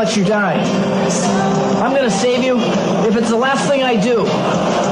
let you die. I'm going to save you if it's the last thing I do.